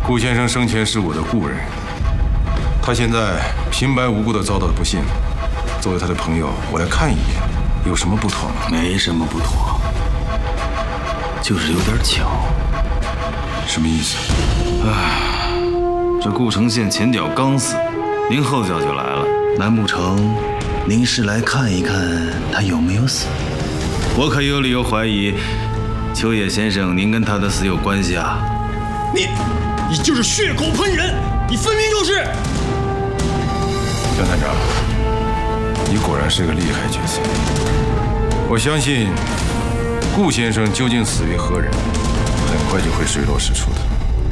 顾先生生前是我的故人，他现在平白无故的遭到了不幸，作为他的朋友，我来看一眼，有什么不妥吗？ 没什么不妥，就是有点巧。 什么意思？ 这顾城县前脚刚死，您后脚就来了，难不成您是来看一看他有没有死？我可有理由怀疑，秋野先生，您跟他的死有关系啊！ 你就是血口喷人，你分明就是。 江探长，你果然是个厉害角色。我相信顾先生究竟死于何人，很快就会水落石出的。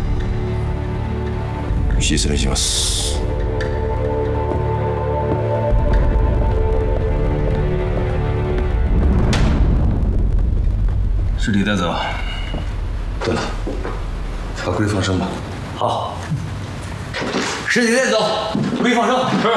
失礼します。 尸体带走。 对了，把龟放生吧。 好，尸体带走，龟放生。是。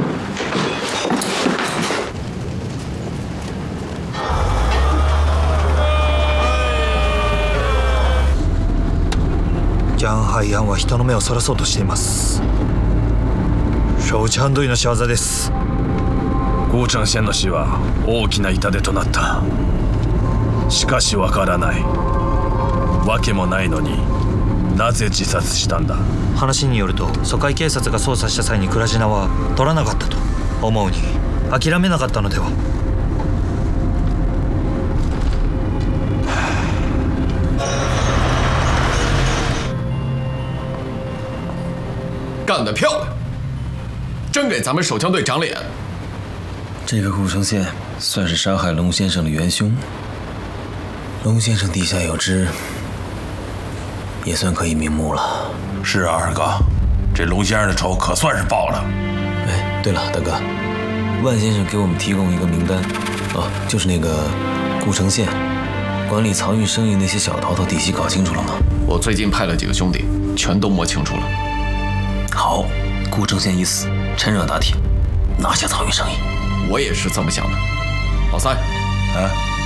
ジャンハイアンは人の目をそらそうとしています。承知ハンドイの仕業です。 顧城县の死は大きな痛手となった。しかしわからない。わけもないのになぜ自殺したんだ。 話によると疎開警察が捜査した際に倉科は取らなかったと思うに諦めなかったのでは。 干得漂亮，真给咱们手枪队长脸。 这个顾城县算是杀害龙先生的元凶，龙先生地下有知，也算可以瞑目了。 是啊，二哥，这龙先生的仇可算是报了。 哎，对了，大哥，万先生给我们提供一个名单，就是那个顾城县管理藏玉生意那些小头头底细搞清楚了吗？ 我最近派了几个兄弟，全都摸清楚了。 好，顾城县一死，趁热打铁，拿下藏玉生意。 我也是这么想的。老三， 啊。